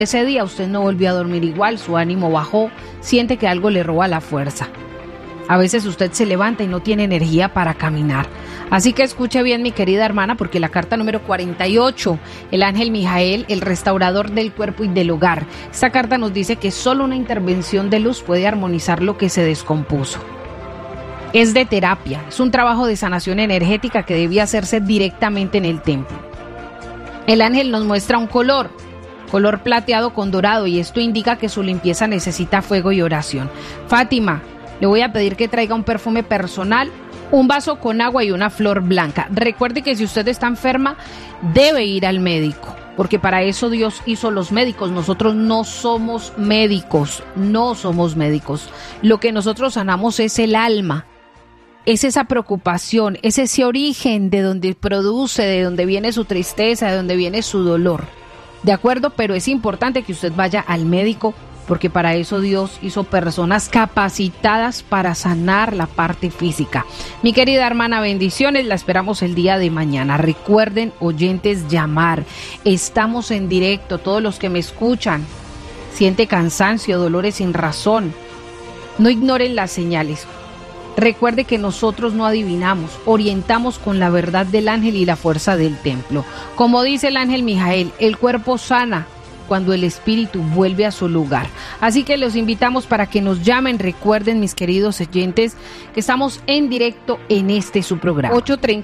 Ese día usted no volvió a dormir igual, su ánimo bajó, siente que algo le roba la fuerza. A veces usted se levanta y no tiene energía para caminar. Así que escuche bien, mi querida hermana, porque la carta número 48, el ángel Mijael, el restaurador del cuerpo y del hogar. Esta carta nos dice que solo una intervención de luz puede armonizar lo que se descompuso. Es de terapia, es un trabajo de sanación energética que debía hacerse directamente en el templo. El ángel nos muestra un color plateado con dorado, y esto indica que su limpieza necesita fuego y oración. Fátima, le voy a pedir que traiga un perfume personal, un vaso con agua y una flor blanca. Recuerde que si usted está enferma, debe ir al médico, porque para eso Dios hizo los médicos. Nosotros no somos médicos. Lo que nosotros sanamos es el alma. Es esa preocupación, es ese origen de donde produce, de donde viene su tristeza, de donde viene su dolor. ¿De acuerdo? Pero es importante que usted vaya al médico, porque para eso Dios hizo personas capacitadas para sanar la parte física. Mi querida hermana, bendiciones, la esperamos el día de mañana. Recuerden, oyentes, llamar. Estamos en directo, todos los que me escuchan. Siente cansancio, dolores sin razón. No ignoren las señales. Recuerde que nosotros no adivinamos, orientamos con la verdad del ángel y la fuerza del templo. Como dice el ángel Mijael, el cuerpo sana cuando el espíritu vuelve a su lugar. Así que los invitamos para que nos llamen. Recuerden, mis queridos oyentes, que estamos en directo en su programa.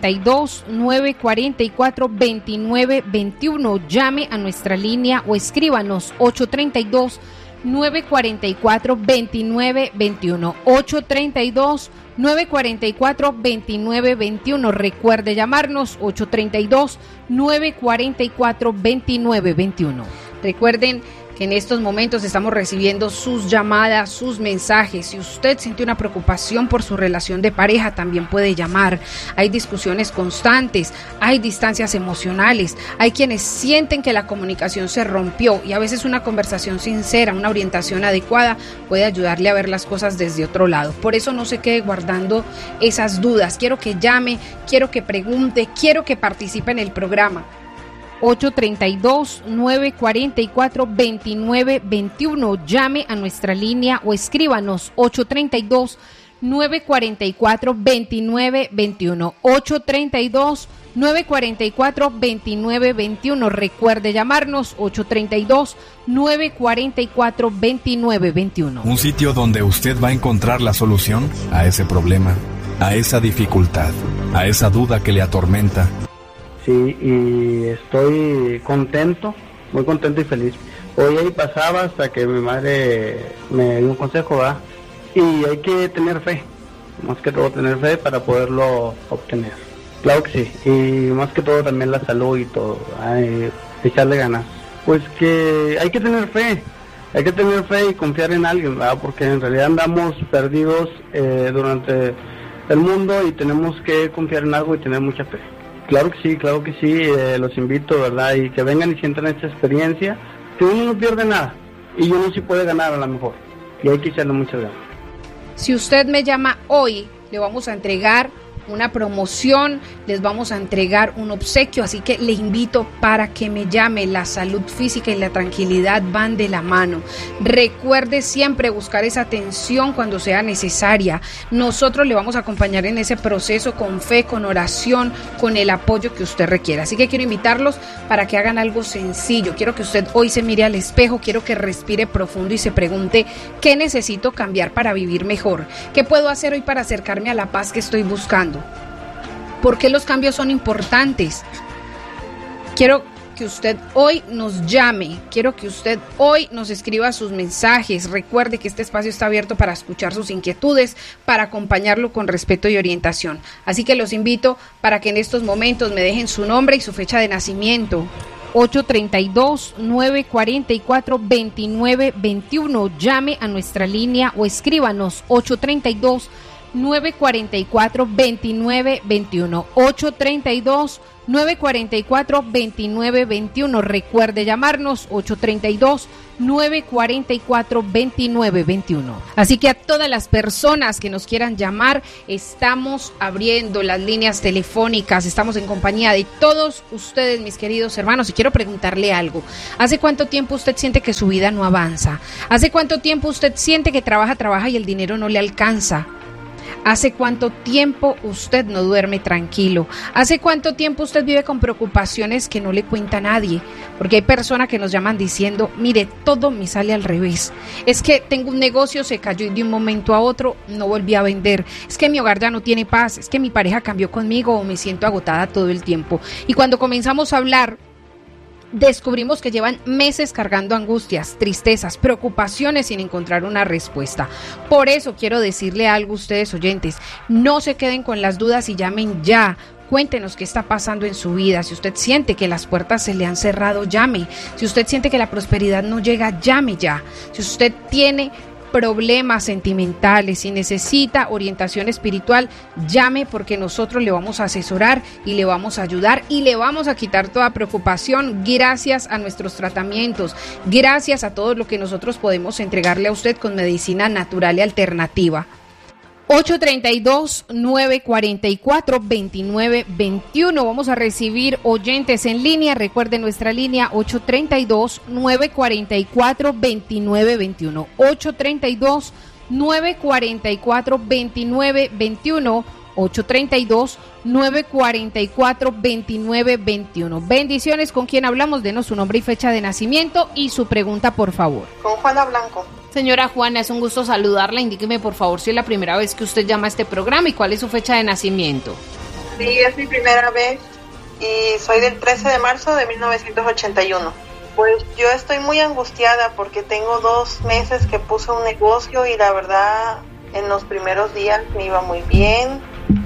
832-944-2921. Llame a nuestra línea o escríbanos 832-944-2921. 832-944-2921. Recuerde llamarnos 832-944-2921. Recuerden que en estos momentos estamos recibiendo sus llamadas, sus mensajes. Si usted siente una preocupación por su relación de pareja, también puede llamar. Hay discusiones constantes, hay distancias emocionales, hay quienes sienten que la comunicación se rompió, y a veces una conversación sincera, una orientación adecuada puede ayudarle a ver las cosas desde otro lado. Por eso no se quede guardando esas dudas. Quiero que llame, quiero que pregunte, quiero que participe en el programa. 832-944-2921. Llame a nuestra línea o escríbanos 832-944-2921. 832-944-2921. Recuerde llamarnos 832-944-2921. Un sitio donde usted va a encontrar la solución a ese problema, a esa dificultad, a esa duda que le atormenta. Sí, y estoy contento, muy contento y feliz. Hoy ahí pasaba hasta que mi madre me dio un consejo, ¿verdad? Y hay que tener fe, más que todo tener fe para poderlo obtener. Claro que sí, y más que todo también la salud y todo, echarle ganas. Pues que hay que tener fe y confiar en alguien, ¿verdad? Porque en realidad andamos perdidos durante el mundo y tenemos que confiar en algo y tener mucha fe. Claro que sí, los invito, ¿verdad? Y que vengan y sientan esta experiencia, que uno no pierde nada, y uno sí puede ganar a lo mejor, y hay que echarle muchas ganas. Si usted me llama hoy, le vamos a entregar una promoción, les vamos a entregar un obsequio, así que le invito para que me llame. La salud física y la tranquilidad van de la mano. Recuerde siempre buscar esa atención cuando sea necesaria. Nosotros le vamos a acompañar en ese proceso con fe, con oración, con el apoyo que usted requiera. Así que quiero invitarlos para que hagan algo sencillo. Quiero que usted hoy se mire al espejo, quiero que respire profundo y se pregunte: ¿qué necesito cambiar para vivir mejor? ¿Qué puedo hacer hoy para acercarme a la paz que estoy buscando? ¿Por qué los cambios son importantes? Quiero que usted hoy nos llame, quiero que usted hoy nos escriba sus mensajes. Recuerde que este espacio está abierto para escuchar sus inquietudes, para acompañarlo con respeto y orientación. Así que los invito para que en estos momentos me dejen su nombre y su fecha de nacimiento. 832-944-2921. Llame a nuestra línea o escríbanos 832-944-2921. 832-944-2921. Recuerde llamarnos 832-944-2921. Así que a todas las personas que nos quieran llamar, estamos abriendo las líneas telefónicas, estamos en compañía de todos ustedes, mis queridos hermanos, y quiero preguntarle algo. ¿Hace cuánto tiempo usted siente que su vida no avanza? ¿Hace cuánto tiempo usted siente que trabaja y el dinero no le alcanza? ¿Hace cuánto tiempo usted no duerme tranquilo? ¿Hace cuánto tiempo usted vive con preocupaciones que no le cuenta a nadie? Porque hay personas que nos llaman diciendo, mire, todo me sale al revés. Es que tengo un negocio, se cayó y de un momento a otro no volví a vender. Es que mi hogar ya no tiene paz. Es que mi pareja cambió conmigo o me siento agotada todo el tiempo. Y cuando comenzamos a hablar, descubrimos que llevan meses cargando angustias, tristezas, preocupaciones sin encontrar una respuesta. Por eso quiero decirle algo a ustedes oyentes, no se queden con las dudas y llamen ya. Cuéntenos qué está pasando en su vida. Si usted siente que las puertas se le han cerrado, llame. Si usted siente que la prosperidad no llega, llame ya. Si usted tiene problemas sentimentales, si necesita orientación espiritual, llame, porque nosotros le vamos a asesorar y le vamos a ayudar y le vamos a quitar toda preocupación gracias a nuestros tratamientos, gracias a todo lo que nosotros podemos entregarle a usted con medicina natural y alternativa. 832-944-2921. Vamos a recibir oyentes en línea. Recuerden nuestra línea 832-944-2921. 832-944-2921. 832-944-2921. Bendiciones. ¿Con quién hablamos? Denos su nombre y fecha de nacimiento y su pregunta, por favor. Con Juana Blanco. Señora Juana, es un gusto saludarla. Indíqueme, por favor, si es la primera vez que usted llama a este programa y cuál es su fecha de nacimiento. Sí, es mi primera vez y soy del 13 de marzo de 1981. Pues yo estoy muy angustiada porque tengo 2 meses que puse un negocio y la verdad en los primeros días me iba muy bien,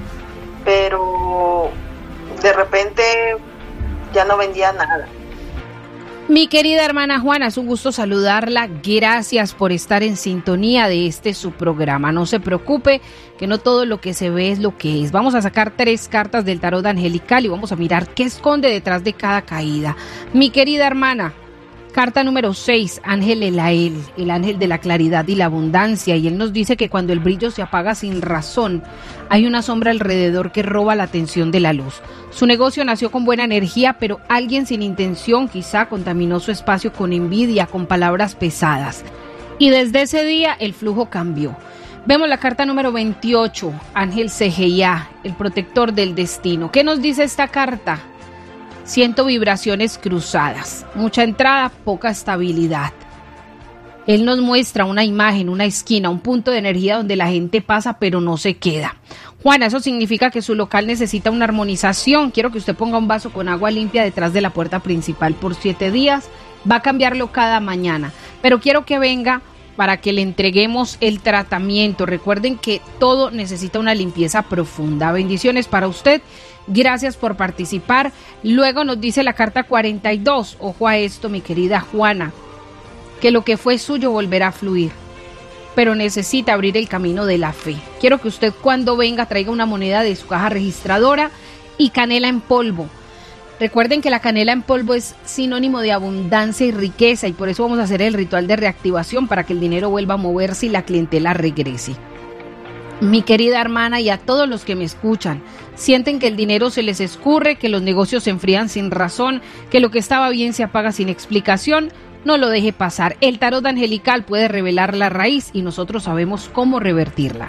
pero de repente ya no vendía nada. Mi querida hermana Juana, es un gusto saludarla. Gracias por estar en sintonía de su programa. No se preocupe, que no todo lo que se ve es lo que es. Vamos a sacar 3 cartas del tarot angelical y vamos a mirar qué esconde detrás de cada caída. Mi querida hermana, carta número 6, Ángel Elael, el ángel de la claridad y la abundancia, y él nos dice que cuando el brillo se apaga sin razón, hay una sombra alrededor que roba la atención de la luz. Su negocio nació con buena energía, pero alguien sin intención quizá contaminó su espacio con envidia, con palabras pesadas. Y desde ese día el flujo cambió. Vemos la carta número 28, Ángel CGIA, el protector del destino. ¿Qué nos dice esta carta? Siento vibraciones cruzadas, mucha entrada, poca estabilidad. Él nos muestra una imagen, una esquina, un punto de energía donde la gente pasa pero no se queda. Juana, eso significa que su local necesita una armonización. Quiero que usted ponga un vaso con agua limpia detrás de la puerta principal por 7 días. Va a cambiarlo cada mañana, pero quiero que venga para que le entreguemos el tratamiento. Recuerden que todo necesita una limpieza profunda. Bendiciones para usted. Gracias por participar. Luego nos dice la carta 42. Ojo a esto, mi querida Juana, que lo que fue suyo volverá a fluir, pero necesita abrir el camino de la fe. Quiero que usted cuando venga traiga una moneda de su caja registradora y canela en polvo. Recuerden que la canela en polvo es sinónimo de abundancia y riqueza, y por eso vamos a hacer el ritual de reactivación para que el dinero vuelva a moverse y la clientela regrese. Mi querida hermana, y a todos los que me escuchan, sienten que el dinero se les escurre, que los negocios se enfrían sin razón, que lo que estaba bien se apaga sin explicación. No lo deje pasar. El tarot angelical puede revelar la raíz y nosotros sabemos cómo revertirla.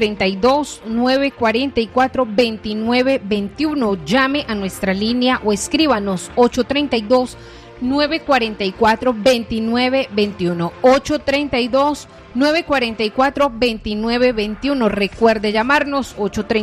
832-944-2921. Llame a nuestra línea o escríbanos 832-944-2921. 832-944-2921. Recuerde llamarnos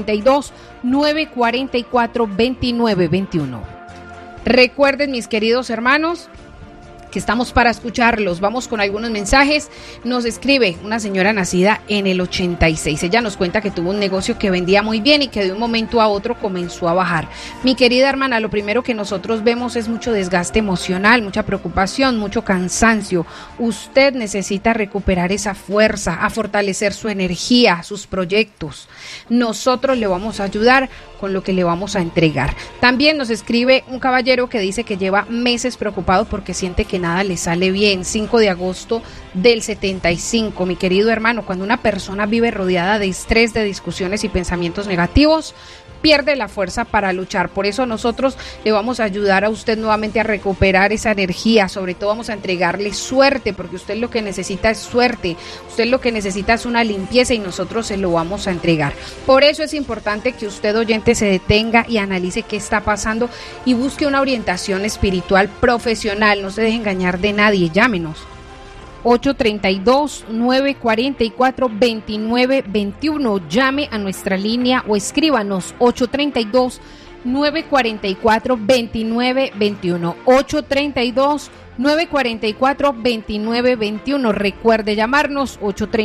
832-944-2921. Recuerden, mis queridos hermanos, que estamos para escucharlos. Vamos con algunos mensajes. Nos escribe una señora nacida en el 86. Ella nos cuenta que tuvo un negocio que vendía muy bien y que de un momento a otro comenzó a bajar. Mi querida hermana, lo primero que nosotros vemos es mucho desgaste emocional, mucha preocupación, mucho cansancio. Usted necesita recuperar esa fuerza, a fortalecer su energía, sus proyectos. Nosotros le vamos a ayudar con lo que le vamos a entregar. También nos escribe un caballero que dice que lleva meses preocupado porque siente que nada le sale bien. 5 de agosto del 75. Mi querido hermano, cuando una persona vive rodeada de estrés, de discusiones y pensamientos negativos, pierde la fuerza para luchar. Por eso nosotros le vamos a ayudar a usted nuevamente a recuperar esa energía. Sobre todo vamos a entregarle suerte, porque usted lo que necesita es suerte, usted lo que necesita es una limpieza y nosotros se lo vamos a entregar. Por eso es importante que usted, oyente, se detenga y analice qué está pasando y busque una orientación espiritual profesional. No se deje engañar de nadie. Llámenos 832-944-2921. Llame a nuestra línea o escríbanos 832-944-2921. 832-944-2921. Recuerde llamarnos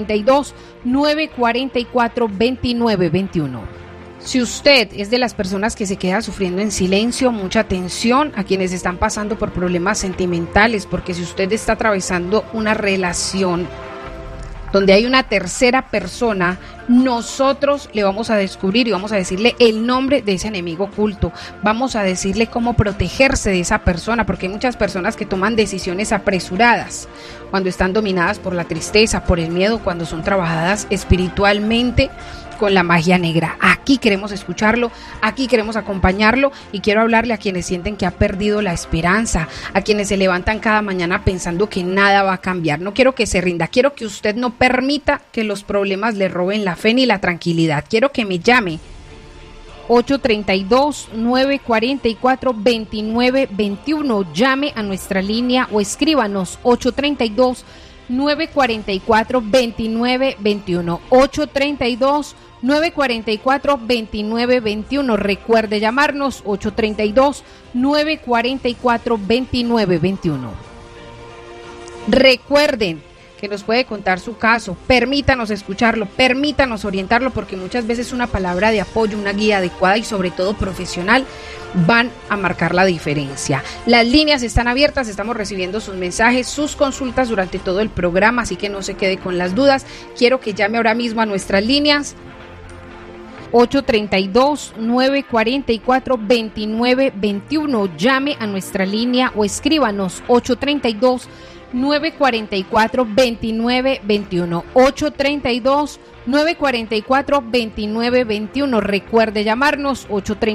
832-944-2921. Si usted es de las personas que se queda sufriendo en silencio, mucha atención a quienes están pasando por problemas sentimentales, porque si usted está atravesando una relación donde hay una tercera persona, nosotros le vamos a descubrir y vamos a decirle el nombre de ese enemigo oculto. Vamos a decirle cómo protegerse de esa persona, porque hay muchas personas que toman decisiones apresuradas cuando están dominadas por la tristeza, por el miedo, cuando son trabajadas espiritualmente con la magia negra. Aquí queremos escucharlo, aquí queremos acompañarlo y quiero hablarle a quienes sienten que ha perdido la esperanza, a quienes se levantan cada mañana pensando que nada va a cambiar. No quiero que se rinda, quiero que usted no permita que los problemas le roben la fe ni la tranquilidad. Quiero que me llame 832-944-2921. Llame a nuestra línea o escríbanos 832-944-2921. 832-944-2921. Recuerde llamarnos 832-944-2921. Recuerden que nos puede contar su caso, permítanos escucharlo, permítanos orientarlo, porque muchas veces una palabra de apoyo, una guía adecuada y sobre todo profesional van a marcar la diferencia. Las líneas están abiertas, estamos recibiendo sus mensajes, sus consultas durante todo el programa, así que no se quede con las dudas. Quiero que llame ahora mismo a nuestras líneas 832-944-2921. Llame a nuestra línea o escríbanos 832-944-2921. 832-944-2921. Recuerde llamarnos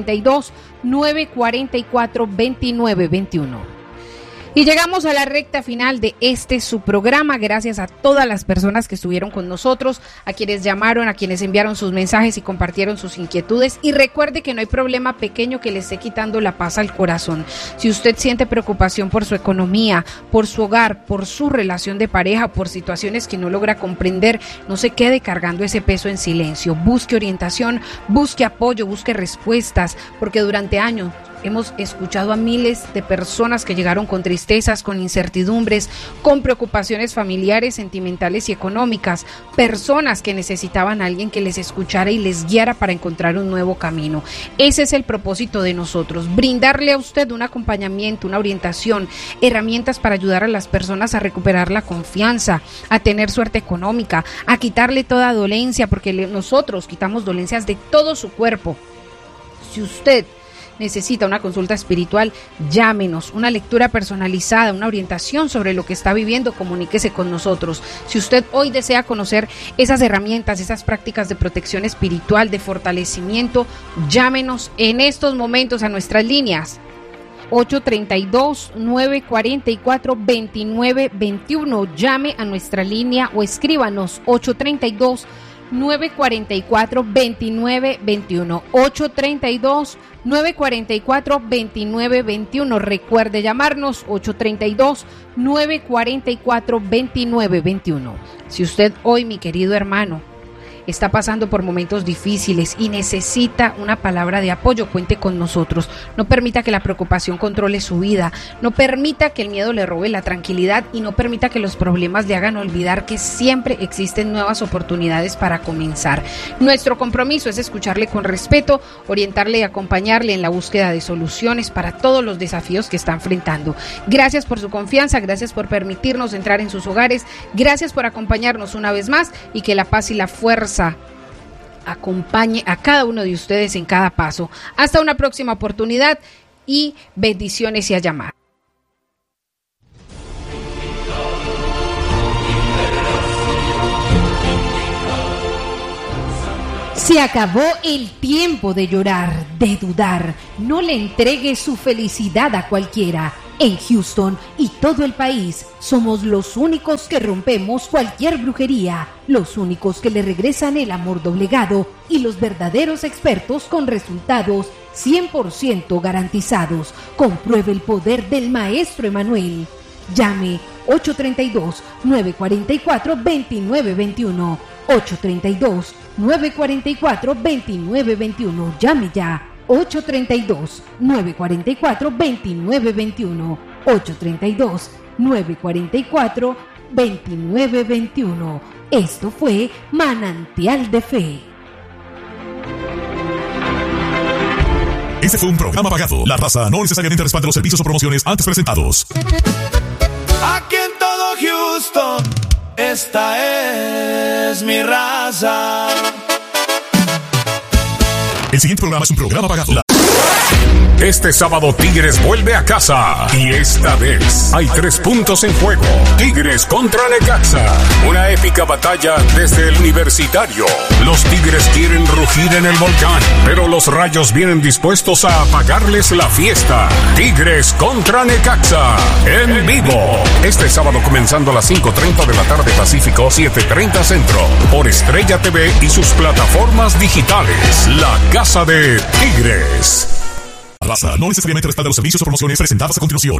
832-944-2921. Y llegamos a la recta final de su programa. Gracias a todas las personas que estuvieron con nosotros, a quienes llamaron, a quienes enviaron sus mensajes y compartieron sus inquietudes. Y recuerde que no hay problema pequeño que le esté quitando la paz al corazón. Si usted siente preocupación por su economía, por su hogar, por su relación de pareja, por situaciones que no logra comprender, no se quede cargando ese peso en silencio. Busque orientación, busque apoyo, busque respuestas, porque durante años hemos escuchado a miles de personas que llegaron con tristezas, con incertidumbres, con preocupaciones familiares, sentimentales y económicas, personas que necesitaban a alguien que les escuchara y les guiara para encontrar un nuevo camino. Ese es el propósito de nosotros, brindarle a usted un acompañamiento, una orientación, herramientas para ayudar a las personas a recuperar la confianza, a tener suerte económica, a quitarle toda dolencia, porque nosotros quitamos dolencias de todo su cuerpo. Si usted necesita una consulta espiritual, llámenos, una lectura personalizada, una orientación sobre lo que está viviendo, comuníquese con nosotros. Si usted hoy desea conocer esas herramientas, esas prácticas de protección espiritual, de fortalecimiento, llámenos en estos momentos a nuestras líneas 832-944-2921. Llame a nuestra línea o escríbanos 832-944-2921. 832-944-2921. Recuerde llamarnos 832-944-2921. Si usted hoy, mi querido hermano, está pasando por momentos difíciles y necesita una palabra de apoyo, cuente con nosotros. No permita que la preocupación controle su vida, no permita que el miedo le robe la tranquilidad y no permita que los problemas le hagan olvidar que siempre existen nuevas oportunidades para comenzar. Nuestro compromiso es escucharle con respeto, orientarle y acompañarle en la búsqueda de soluciones para todos los desafíos que está enfrentando. Gracias por su confianza, gracias por permitirnos entrar en sus hogares, gracias por acompañarnos una vez más y que la paz y la fuerza acompañe a cada uno de ustedes en cada paso. Hasta una próxima oportunidad y bendiciones y a llamar. Se acabó el tiempo de llorar, de dudar. No le entregue su felicidad a cualquiera. En Houston y todo el país somos los únicos que rompemos cualquier brujería, los únicos que le regresan el amor doblegado y los verdaderos expertos con resultados 100% garantizados. Compruebe el poder del maestro Emanuel. Llame 832-944-2921. 832-944-2921. Llame ya. 832-944-2921. 832-944-2921. Esto fue Manantial de Fe. Este fue un programa pagado. La raza no necesariamente respalda los servicios o promociones antes presentados. Aquí en todo Houston, esta es mi raza. El siguiente programa es un programa pagado. Este sábado Tigres vuelve a casa y esta vez hay 3 puntos en juego. Tigres contra Necaxa. Una épica batalla desde el Universitario. Los Tigres quieren rugir en el volcán, pero los Rayos vienen dispuestos a apagarles la fiesta. Tigres contra Necaxa en vivo. Este sábado comenzando a las 5:30 de la tarde Pacífico, 7:30 Centro. Por Estrella TV y sus plataformas digitales. La casa de Tigres. Raza no necesariamente respalda los servicios o promociones presentadas a continuación.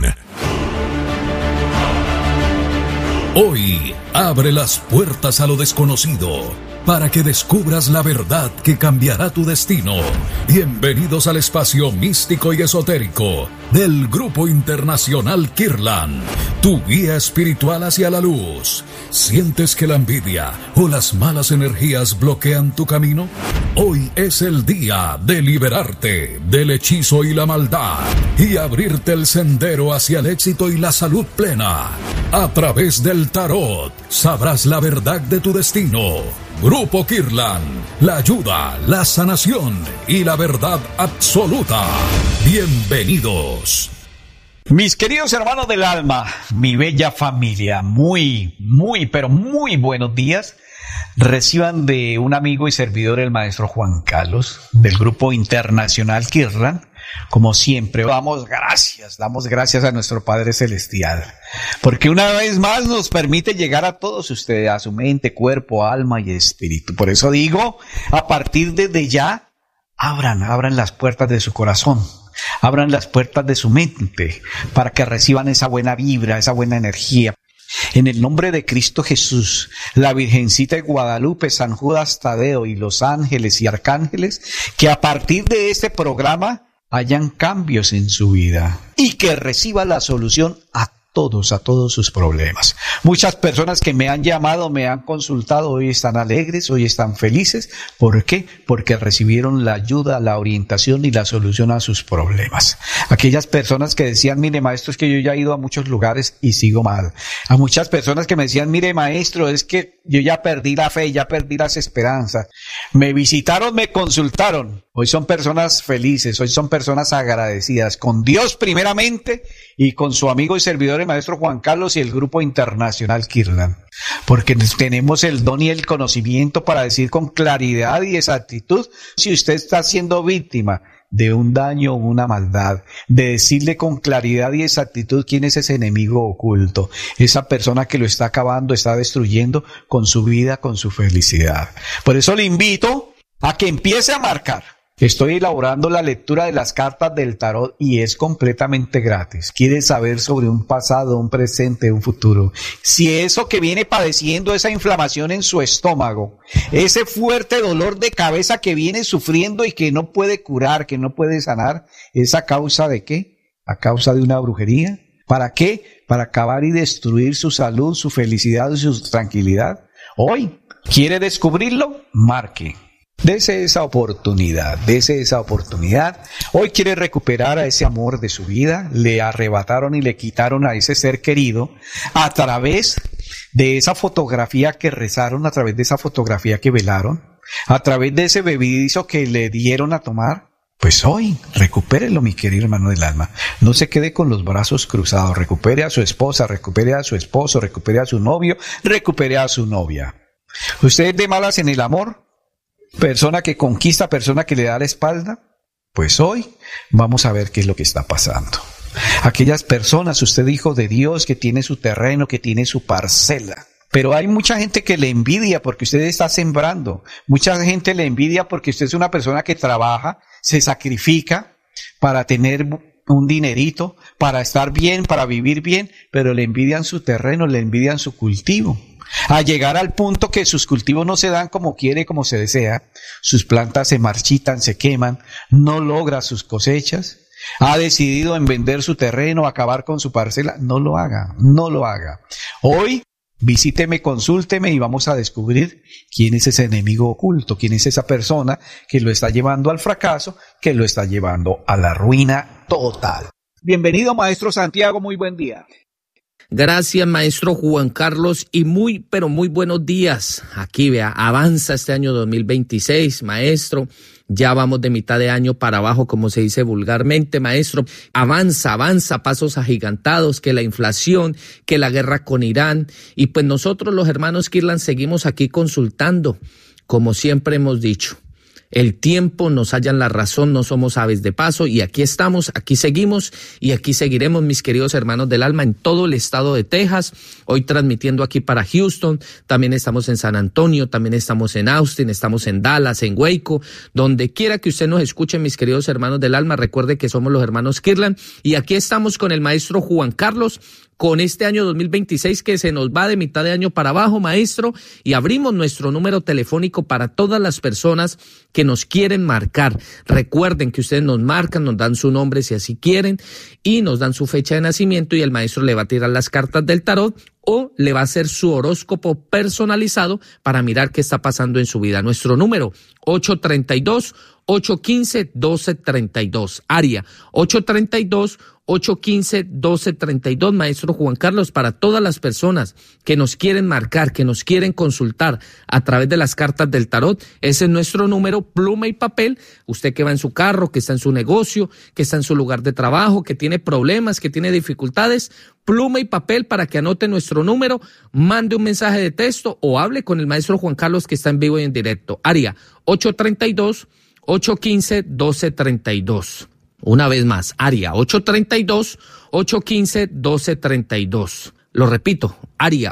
Hoy abre las puertas a lo desconocido para que descubras la verdad que cambiará tu destino. Bienvenidos al espacio místico y esotérico del Grupo Internacional Kirlan, tu guía espiritual hacia la luz. ¿Sientes que la envidia o las malas energías bloquean tu camino? Hoy es el día de liberarte del hechizo y la maldad y abrirte el sendero hacia el éxito y la salud plena. A través del tarot sabrás la verdad de tu destino. Grupo Kirlan, la ayuda, la sanación y la verdad absoluta. Bienvenidos. Mis queridos hermanos del alma, mi bella familia, pero muy buenos días. Reciban de un amigo y servidor, el maestro Juan Carlos, del Grupo Internacional Kirlan. Como siempre, damos gracias a nuestro Padre Celestial, porque una vez más nos permite llegar a todos ustedes, a su mente, cuerpo, alma y espíritu. Por eso digo, a partir de ya, abran las puertas de su corazón. Abran las puertas de su mente para que reciban esa buena vibra, esa buena energía. En el nombre de Cristo Jesús, la Virgencita de Guadalupe, San Judas Tadeo y los ángeles y arcángeles, que a partir de este programa hayan cambios en su vida y que reciba la solución a todos sus problemas. Muchas personas que me han llamado, me han consultado, hoy están alegres, hoy están felices. ¿Por qué? Porque recibieron la ayuda, la orientación y la solución a sus problemas. Aquellas personas que decían, mire maestro, es que yo ya he ido a muchos lugares y sigo mal. A muchas personas que me decían, mire maestro, es que yo ya perdí la fe, ya perdí las esperanzas. Me visitaron, me consultaron. Hoy son personas felices, hoy son personas agradecidas con Dios primeramente y con su amigo y servidor el maestro Juan Carlos y el Grupo Internacional Kirlan, porque tenemos el don y el conocimiento para decir con claridad y exactitud si usted está siendo víctima de un daño o una maldad, de decirle con claridad y exactitud quién es ese enemigo oculto, esa persona que lo está acabando, está destruyendo con su vida, con su felicidad. Por eso le invito a que empiece a marcar. Estoy elaborando la lectura de las cartas del tarot y es completamente gratis. ¿Quiere saber sobre un pasado, un presente, un futuro? Si eso que viene padeciendo, esa inflamación en su estómago, ese fuerte dolor de cabeza que viene sufriendo y que no puede curar, que no puede sanar, ¿es a causa de qué? ¿A causa de una brujería? ¿Para qué? Para acabar y destruir su salud, su felicidad y su tranquilidad. Hoy, ¿quiere descubrirlo? Marque. Dese esa oportunidad. Hoy quiere recuperar a ese amor de su vida. Le arrebataron y le quitaron a ese ser querido a través de esa fotografía que rezaron, a través de esa fotografía que velaron. a través de ese bebedizo que le dieron a tomar, pues hoy, recupérelo, mi querido hermano del alma. No se quede con los brazos cruzados. Recupere a su esposa, recupere a su esposo, recupere a su novio, recupere a su novia. ¿Usted es de malas en el amor? ¿Persona que conquista, persona que le da la espalda? Pues hoy vamos a ver qué es lo que está pasando. Aquellas personas, usted hijo de Dios, que tiene su terreno, que tiene su parcela. Pero hay mucha gente que le envidia porque usted está sembrando. Mucha gente le envidia porque usted es una persona que trabaja, se sacrifica para tener un dinerito, para estar bien, para vivir bien, pero le envidian su terreno, le envidian su cultivo. A llegar al punto que sus cultivos no se dan como quiere, como se desea, sus plantas se marchitan, se queman, no logra sus cosechas. Ha decidido en vender su terreno, acabar con su parcela. No lo haga, no lo haga. Hoy visíteme, consúlteme y vamos a descubrir quién es ese enemigo oculto, quién es esa persona que lo está llevando al fracaso, que lo está llevando a la ruina total. Bienvenido, maestro Santiago, muy buen día. Gracias, maestro Juan Carlos, y pero muy buenos días. Aquí, vea, avanza este año 2026, maestro. Ya vamos de mitad de año para abajo, como se dice vulgarmente, maestro. Avanza, pasos agigantados, que la inflación, que la guerra con Irán. Y pues nosotros, los hermanos Kirlan, seguimos aquí consultando, como siempre hemos dicho. El tiempo nos hallan la razón, no somos aves de paso, y aquí estamos, aquí seguimos y aquí seguiremos, mis queridos hermanos del alma, en todo el estado de Texas, hoy transmitiendo aquí para Houston, también estamos en San Antonio, también estamos en Austin, estamos en Dallas, en Waco, donde quiera que usted nos escuche, mis queridos hermanos del alma, recuerde que somos los hermanos Kirlan, y aquí estamos con el maestro Juan Carlos, con este año 2026 que se nos va de mitad de año para abajo, maestro, y abrimos nuestro número telefónico para todas las personas que nos quieren marcar. Recuerden que ustedes nos marcan, nos dan su nombre si así quieren y nos dan su fecha de nacimiento y el maestro le va a tirar las cartas del tarot o le va a hacer su horóscopo personalizado para mirar qué está pasando en su vida. Nuestro número 832-815-1232, área 832-815-1232, maestro Juan Carlos, para todas las personas que nos quieren marcar, que nos quieren consultar a través de las cartas del tarot. Ese es nuestro número, pluma y papel. Usted que va en su carro, que está en su negocio, que está en su lugar de trabajo, que tiene problemas, que tiene dificultades, pluma y papel para que anote nuestro número, mande un mensaje de texto o hable con el maestro Juan Carlos que está en vivo y en directo. Área 832-815-1232. Una vez más, área 832-815-1232. Lo repito, área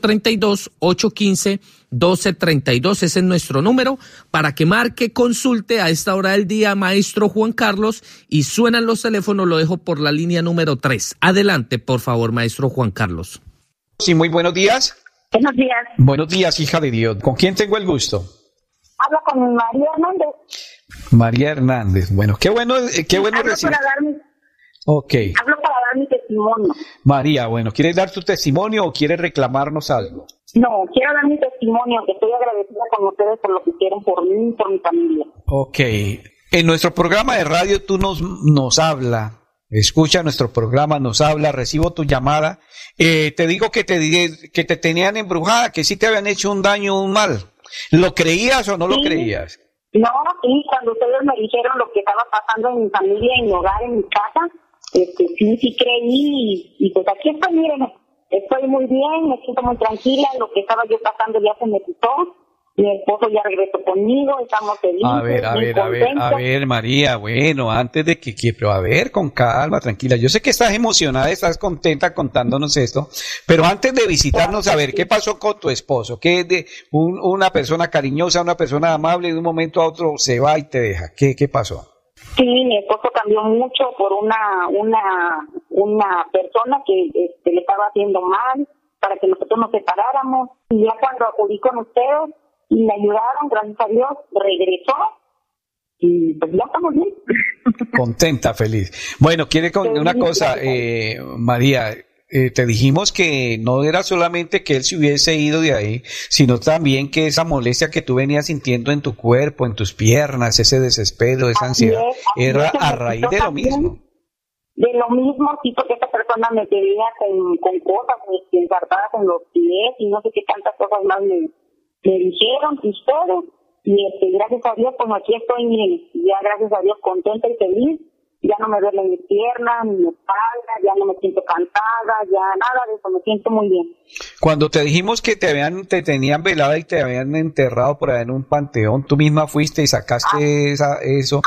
832-815-1232. Ese es nuestro número para que marque, consulte a esta hora del día, maestro Juan Carlos, y suenan los teléfonos, lo dejo por la línea número 3. Adelante, por favor, maestro Juan Carlos. Sí, muy buenos días. Buenos días. Buenos días, hija de Dios. ¿Con quién tengo el gusto? Hablo con María Hernández. María Hernández. Bueno, qué bueno recibir. Hablo para dar mi testimonio. María, bueno, ¿quieres dar tu testimonio o quieres reclamarnos algo? No, quiero dar mi testimonio, que estoy agradecida con ustedes por lo que hicieron por mí y por mi familia. Ok. En nuestro programa de radio tú nos habla, escucha nuestro programa, nos habla, recibo tu llamada. Te digo que te tenían embrujada, que sí te habían hecho un daño, un mal. ¿Lo creías o no lo creías? No, sí, cuando ustedes me dijeron lo que estaba pasando en mi familia, en mi hogar, en mi casa, sí creí y pues aquí estoy, miren, estoy muy bien, me siento muy tranquila, lo que estaba yo pasando ya se me quitó, mi esposo ya regresó conmigo, estamos felices. A ver, María, bueno, antes de pero a ver, con calma, tranquila, yo sé que estás emocionada, estás contenta contándonos esto, pero antes de visitarnos, a ver, ¿qué pasó con tu esposo? ¿Qué es de una persona cariñosa, una persona amable, de un momento a otro se va y te deja? ¿Qué pasó? Sí, mi esposo cambió mucho por una persona que le estaba haciendo mal para que nosotros nos separáramos, y ya cuando acudí con ustedes y me ayudaron, gracias a Dios, regresó y pues ya estamos bien. Contenta, feliz. Bueno, quiere con una cosa, María, te dijimos que no era solamente que él se hubiese ido de ahí, sino también que esa molestia que tú venías sintiendo en tu cuerpo, en tus piernas, ese desespero, esa ansiedad, era a raíz de lo mismo. De lo mismo, sí, porque esta persona me pedía con cosas ensartadas en los pies y no sé qué tantas cosas más me dijeron, y ustedes Y gracias a Dios, pues aquí estoy, miren, ya gracias a Dios contenta y feliz. Ya no me duelen mis piernas, ni mi espalda, ya no me siento cansada, ya nada de eso, me siento muy bien. Cuando te dijimos que te tenían velada y te habían enterrado por ahí en un panteón, tú misma fuiste y sacaste eso.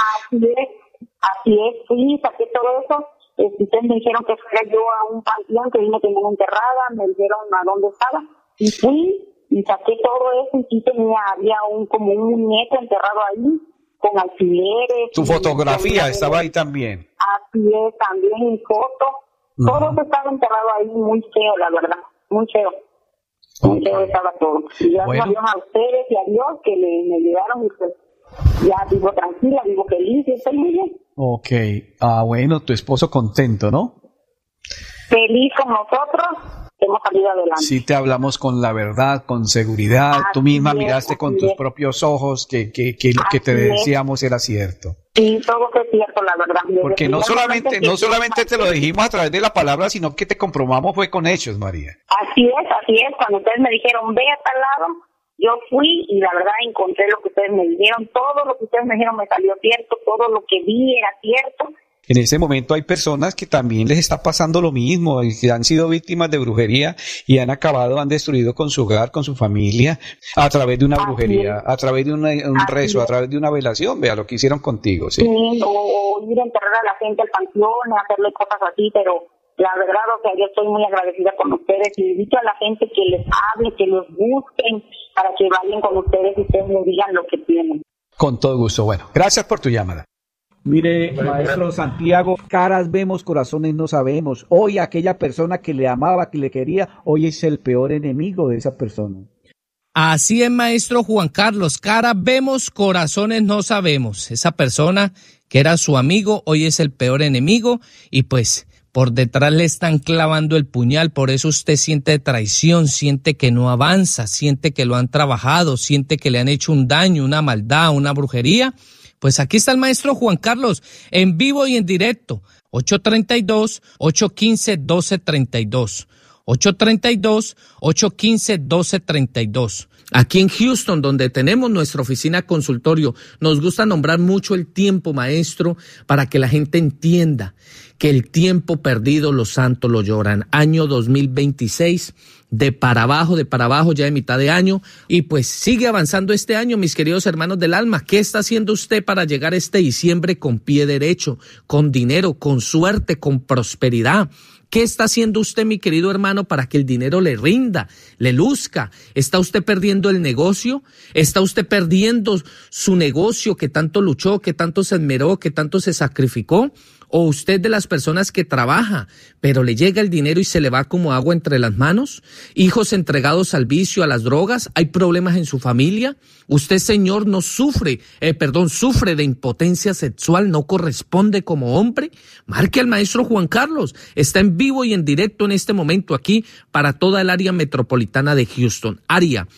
Así es, sí, saqué todo eso. Ustedes me dijeron que fuera yo a un panteón, que me tenían enterrada, me dijeron a dónde estaba, y fui y saqué todo eso, y sí había como un muñeco enterrado ahí, con alfileres. Tu fotografía estaba ahí también. Así es, también mi foto. Todo eso estaba enterrado ahí, muy feo, la verdad, muy feo. Muy feo estaba todo. Y gracias a Dios a ustedes y a Dios que me ayudaron, y pues ya vivo tranquila, vivo feliz, y estoy muy bien. Ok, bueno, tu esposo contento, ¿no? Feliz con nosotros. Hemos salido adelante. Sí, te hablamos con la verdad, con seguridad. Tú misma miraste con tus propios ojos que lo que te decíamos era cierto. Sí, todo fue cierto, la verdad. Porque no solamente te lo dijimos a través de la palabra, sino que te comprobamos fue con hechos, María. Así es. Cuando ustedes me dijeron, ve a tal lado, yo fui y la verdad encontré lo que ustedes me dijeron. Todo lo que ustedes me dijeron me salió cierto, todo lo que vi era cierto. En ese momento hay personas que también les está pasando lo mismo, y que han sido víctimas de brujería y han destruido con su hogar, con su familia, a través de una brujería, a través de un rezo, a través de una velación. Vea lo que hicieron contigo, ¿sí? Sí, o ir a enterrar a la gente al panteón, hacerle cosas así, pero la verdad, o sea, yo estoy muy agradecida con ustedes y invito a la gente que les hable, que los busquen, para que vayan con ustedes y ustedes me digan lo que tienen. Con todo gusto. Bueno, gracias por tu llamada. Mire, maestro Santiago, caras vemos, corazones no sabemos. Hoy aquella persona que le amaba, que le quería, hoy es el peor enemigo de esa persona. Así es, maestro Juan Carlos, caras vemos, corazones no sabemos. Esa persona que era su amigo, hoy es el peor enemigo y pues por detrás le están clavando el puñal, por eso usted siente traición, siente que no avanza, siente que lo han trabajado, siente que le han hecho un daño, una maldad, una brujería. Pues aquí está el maestro Juan Carlos, en vivo y en directo, 832-815-1232, 832-815-1232. Aquí en Houston, donde tenemos nuestra oficina consultorio, nos gusta nombrar mucho el tiempo, maestro, para que la gente entienda que el tiempo perdido los santos lo lloran. Año 2026, de para abajo, ya de mitad de año, y pues sigue avanzando este año, mis queridos hermanos del alma. ¿Qué está haciendo usted para llegar este diciembre con pie derecho, con dinero, con suerte, con prosperidad? ¿Qué está haciendo usted, mi querido hermano, para que el dinero le rinda, le luzca? ¿Está usted perdiendo el negocio? ¿Está usted perdiendo su negocio que tanto luchó, que tanto se esmeró, que tanto se sacrificó? ¿O usted de las personas que trabaja, pero le llega el dinero y se le va como agua entre las manos? ¿Hijos entregados al vicio, a las drogas? ¿Hay problemas en su familia? ¿Usted, señor, no sufre de impotencia sexual, no corresponde como hombre? Marque al maestro Juan Carlos. Está en vivo y en directo en este momento aquí para toda el área metropolitana de Houston. Área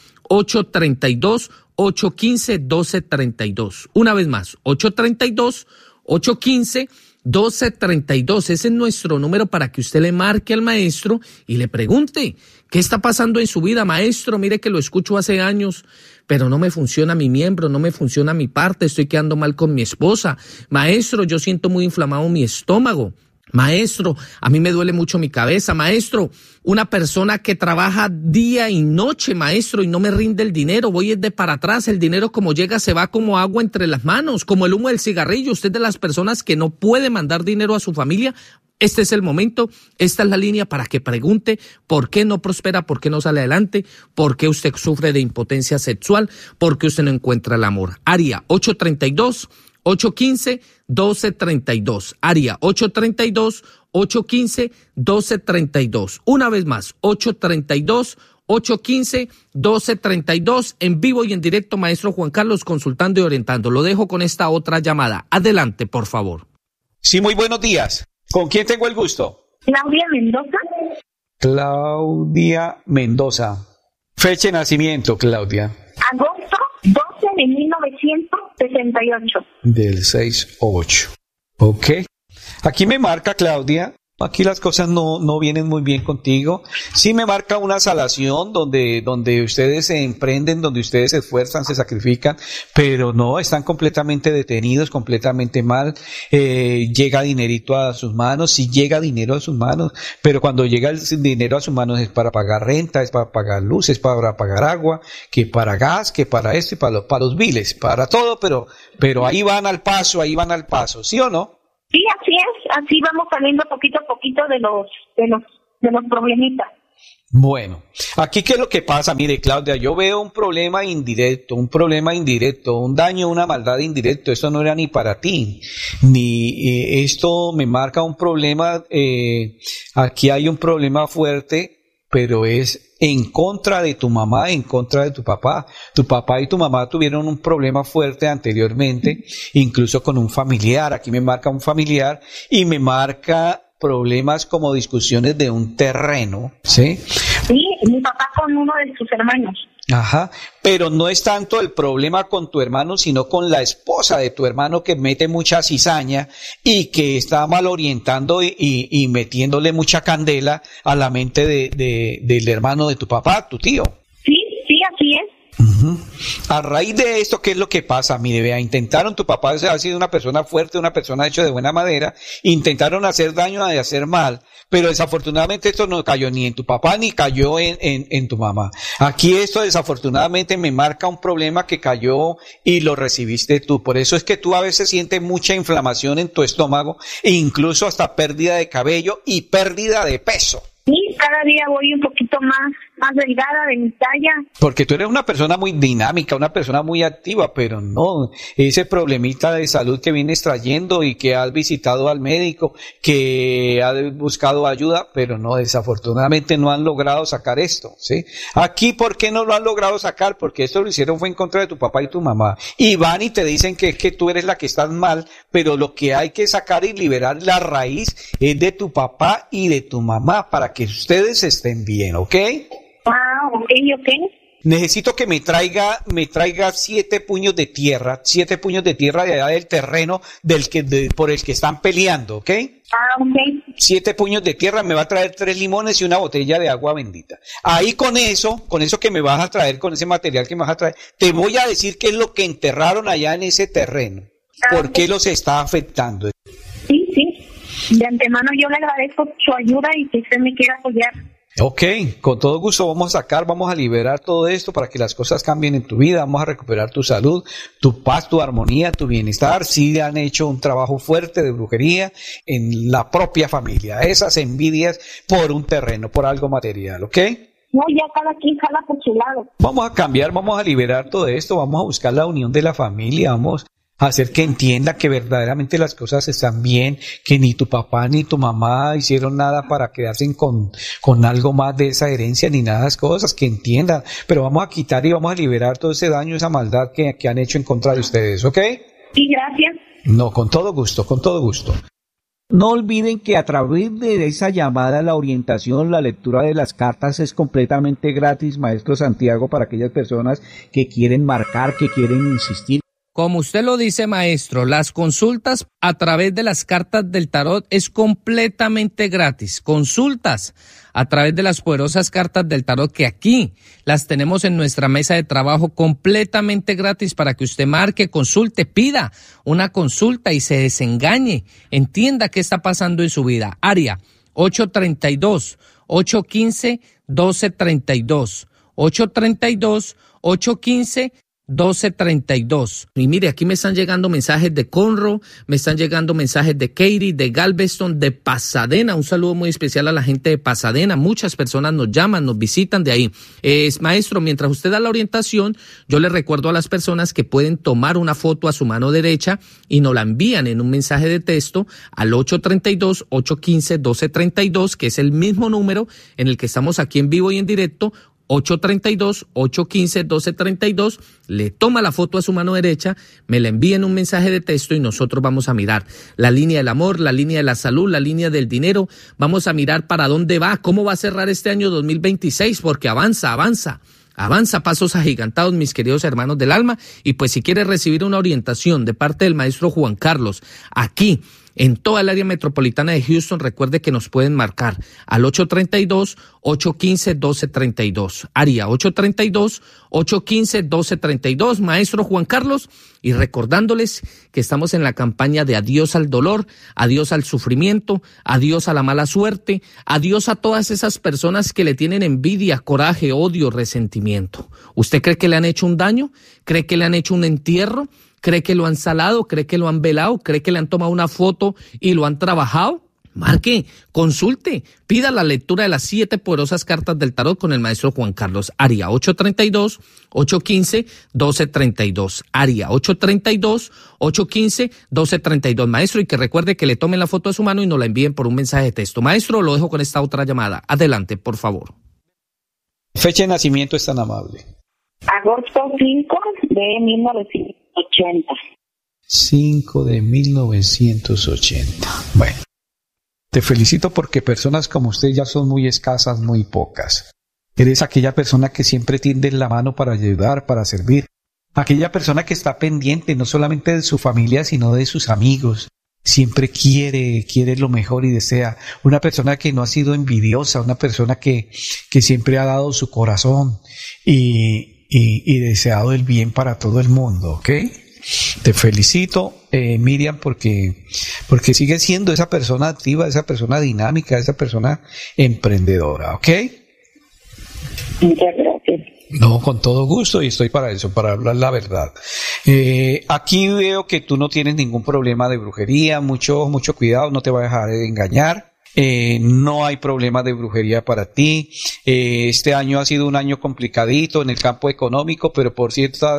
832-815-1232. Una vez más, 832-815-1232. Ese es nuestro número para que usted le marque al maestro y le pregunte, ¿qué está pasando en su vida, maestro? Mire que lo escucho hace años, pero no me funciona mi miembro, no me funciona mi parte, estoy quedando mal con mi esposa. Maestro, yo siento muy inflamado mi estómago. Maestro, a mí me duele mucho mi cabeza. Maestro, una persona que trabaja día y noche, maestro, y no me rinde el dinero, voy de para atrás, el dinero como llega se va como agua entre las manos, como el humo del cigarrillo. Usted de las personas que no puede mandar dinero a su familia, este es el momento, esta es la línea para que pregunte por qué no prospera, por qué no sale adelante, por qué usted sufre de impotencia sexual, por qué usted no encuentra el amor. Área 832-815-1232. Área 832-815-1232. Una vez más, 832-815-1232. En vivo y en directo, maestro Juan Carlos, consultando y orientando. Lo dejo con esta otra llamada. Adelante, por favor. Sí, muy buenos días. ¿Con quién tengo el gusto? Claudia Mendoza. Claudia Mendoza. Fecha de nacimiento, Claudia. Agosto 12 de 1968. Del 6-8. Ok. Aquí me marca, Claudia, Aquí las cosas no vienen muy bien contigo. Sí me marca una salación donde ustedes se emprenden, donde ustedes se esfuerzan, se sacrifican, pero no, están completamente detenidos, completamente mal. Llega dinerito a sus manos, sí llega dinero a sus manos, pero cuando llega el dinero a sus manos es para pagar renta, es para pagar luz, es para pagar agua, que para gas, que para esto y para los biles, para todo, pero ahí van al paso, ¿sí o no? Sí, así es, así vamos saliendo poquito a poquito de los problemitas. Bueno, aquí qué es lo que pasa, mire Claudia, yo veo un problema indirecto, un daño, una maldad indirecto, esto no era ni para ti, ni esto me marca un problema, aquí hay un problema fuerte, pero es en contra de tu mamá, en contra de tu papá. Tu papá y tu mamá tuvieron un problema fuerte anteriormente, incluso con un familiar. Aquí me marca un familiar y me marca problemas como discusiones de un terreno, ¿sí? Sí, mi papá con uno de sus hermanos. Ajá, pero no es tanto el problema con tu hermano, sino con la esposa de tu hermano que mete mucha cizaña y que está mal orientando y metiéndole mucha candela a la mente del hermano de tu papá, tu tío. Sí, así es. Uh-huh. A raíz de esto, ¿qué es lo que pasa? Mire, vea, intentaron, tu papá ha sido una persona fuerte, una persona hecha de buena madera, intentaron hacer daño y hacer mal, pero desafortunadamente esto no cayó ni en tu papá ni cayó en tu mamá. Aquí esto desafortunadamente me marca un problema que cayó y lo recibiste tú. Por eso es que tú a veces sientes mucha inflamación en tu estómago e incluso hasta pérdida de cabello y pérdida de peso. Sí, cada día voy un poquito más delgada de mi talla. Porque tú eres una persona muy dinámica, una persona muy activa, pero no, ese problemita de salud que vienes trayendo y que has visitado al médico, que has buscado ayuda, pero no, desafortunadamente no han logrado sacar esto, ¿sí? Aquí, ¿por qué no lo han logrado sacar? Porque esto lo hicieron fue en contra de tu papá y tu mamá. Y van y te dicen que es que tú eres la que estás mal, pero lo que hay que sacar y liberar la raíz es de tu papá y de tu mamá para que ustedes estén bien, ¿ok? Ok. Necesito que me traiga 7 puños de tierra de allá del terreno por el que están peleando, ¿ok? Ok. 7 puños de tierra, me va a traer 3 limones y una botella de agua bendita. Ahí con eso que me vas a traer, con ese material que me vas a traer, te voy a decir qué es lo que enterraron allá en ese terreno, por qué los está afectando. Sí. De antemano yo le agradezco su ayuda y que usted me quiera apoyar. Ok, con todo gusto vamos a liberar todo esto para que las cosas cambien en tu vida, vamos a recuperar tu salud, tu paz, tu armonía, tu bienestar. Sí han hecho un trabajo fuerte de brujería en la propia familia, esas envidias por un terreno, por algo material, ¿ok? No, ya cada quien jala por su lado. Vamos a cambiar, vamos a liberar todo esto, vamos a buscar la unión de la familia, vamos a hacer que entienda que verdaderamente las cosas están bien, que ni tu papá ni tu mamá hicieron nada para quedarse con algo más de esa herencia, ni nada de esas cosas, que entiendan. Pero vamos a quitar y vamos a liberar todo ese daño, esa maldad que han hecho en contra de ustedes, ¿ok? Sí, gracias. No, con todo gusto, con todo gusto. No olviden que a través de esa llamada, la orientación, la lectura de las cartas es completamente gratis, Maestro Santiago, para aquellas personas que quieren marcar, que quieren insistir. Como usted lo dice, maestro, las consultas a través de las cartas del tarot es completamente gratis. Consultas a través de las poderosas cartas del tarot que aquí las tenemos en nuestra mesa de trabajo completamente gratis para que usted marque, consulte, pida una consulta y se desengañe, entienda qué está pasando en su vida. Área 832-815-1232. 832-815-1232. Y mire, aquí me están llegando mensajes de Conroe, me están llegando mensajes de Katy, de Galveston, de Pasadena. Un saludo muy especial a la gente de Pasadena. Muchas personas nos llaman, nos visitan de ahí. Maestro, mientras usted da la orientación, yo le recuerdo a las personas que pueden tomar una foto a su mano derecha y nos la envían en un mensaje de texto al 832-815-1232, que es el mismo número en el que estamos aquí en vivo y en directo. 832-815-1232, le toma la foto a su mano derecha, me la envía en un mensaje de texto y nosotros vamos a mirar la línea del amor, la línea de la salud, la línea del dinero, vamos a mirar para dónde va, cómo va a cerrar este año 2026, porque avanza pasos agigantados, mis queridos hermanos del alma. Y pues si quiere recibir una orientación de parte del maestro Juan Carlos aquí en toda el área metropolitana de Houston, recuerde que nos pueden marcar al 832-815-1232. Área 832-815-1232. Maestro Juan Carlos, y recordándoles que estamos en la campaña de adiós al dolor, adiós al sufrimiento, adiós a la mala suerte, adiós a todas esas personas que le tienen envidia, coraje, odio, resentimiento. ¿Usted cree que le han hecho un daño? ¿Cree que le han hecho un entierro? ¿Cree que lo han salado? ¿Cree que lo han velado? ¿Cree que le han tomado una foto y lo han trabajado? Marque, consulte, pida la lectura de las 7 poderosas cartas del tarot con el maestro Juan Carlos. Área 832-815-1232. Área 832-815-1232. Maestro, y que recuerde que le tomen la foto de su mano y nos la envíen por un mensaje de texto. Maestro, lo dejo con esta otra llamada. Adelante, por favor. Fecha de nacimiento es tan amable. Agosto 5 de 1980. 5 de 1980. Bueno. Te felicito porque personas como usted ya son muy escasas, muy pocas. Eres aquella persona que siempre tiende la mano para ayudar, para servir. Aquella persona que está pendiente no solamente de su familia, sino de sus amigos. Siempre quiere lo mejor y desea. Una persona que no ha sido envidiosa, una persona que siempre ha dado su corazón y deseado el bien para todo el mundo, ¿ok? Te felicito, Miriam, porque sigues siendo esa persona activa, esa persona dinámica, esa persona emprendedora, ¿ok? Muchas gracias. No, con todo gusto, y estoy para eso, para hablar la verdad. Aquí veo que tú no tienes ningún problema de brujería, mucho cuidado, no te va a dejar de engañar. No hay problema de brujería para ti. Este año ha sido un año complicadito en el campo económico, pero por cierto